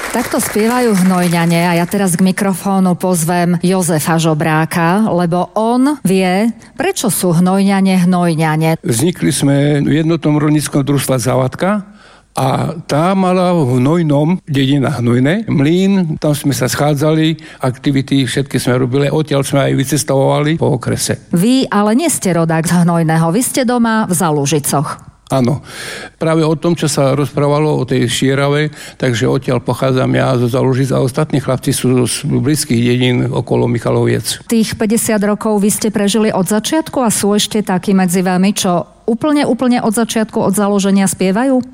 Takto spievajú Hnojňane a ja teraz k mikrofónu pozvem Jozefa Žobráka, lebo on vie, prečo sú Hnojňane Hnojňane. Vznikli sme v jednotnom rolníckom družstve Závatka a tá mala v Hnojnom, dedina Hnojné, mlyn, tam sme sa schádzali, aktivity všetky sme robili, odtiaľ sme aj vycestovali po okrese. Vy ale nie ste rodák z Hnojného, vy ste doma v Zalužicoch. Áno, práve o tom, čo sa rozprávalo o tej Šierave, takže odtiaľ pochádzam ja zo Zalužic a ostatní chlapci sú z blízkych dedín okolo Michaloviec. Tých 50 rokov vy ste prežili od začiatku a sú ešte takí medzi vami, čo úplne od začiatku, od založenia spievajú?